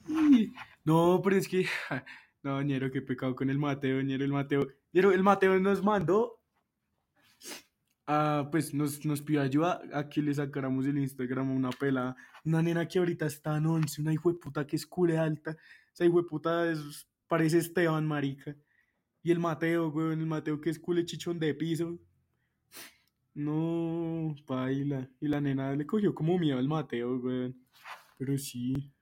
Y- No, pero es que, no, ñero, qué pecado con el Mateo, ñero, el Mateo. Ñero, el Mateo nos mandó pues nos pidió ayuda a que le sacáramos el Instagram a una pelada, una nena que ahorita está en 11, una hijueputa que es cule alta, esa hijueputa parece Esteban, marica. Y el Mateo, weón, el Mateo que es cule chichón de piso. No, paila. Y la nena le cogió como miedo al Mateo, weón. Pero sí.